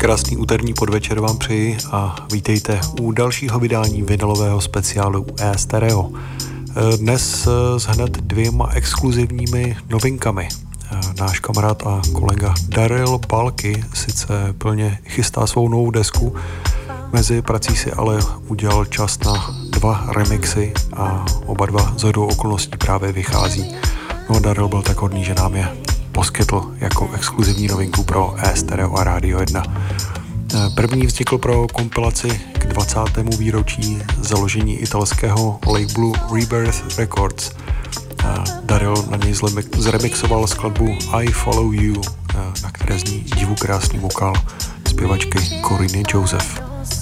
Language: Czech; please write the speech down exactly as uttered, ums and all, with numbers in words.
Krásný úterní podvečer vám přeji a vítejte u dalšího vydání vinylového speciálu E-Stereo. Dnes s hned dvěma exkluzivními novinkami. Náš kamarád a kolega Daryl Balky sice plně chystá svou novou desku, mezi prací si ale udělal čas na dva remixy a oba dva shodou okolností právě vychází. No Daryl byl tak hodný, že nám je poskytl jako exkluzivní novinku pro E-Stereo a Radio jedna. První vznikl pro kompilaci k dvacátému výročí založení italského labelu Rebirth Records. Daryl na něj zremixoval skladbu I Follow You, na které zní divu krásný vokál zpěvačky Corinny Joseph.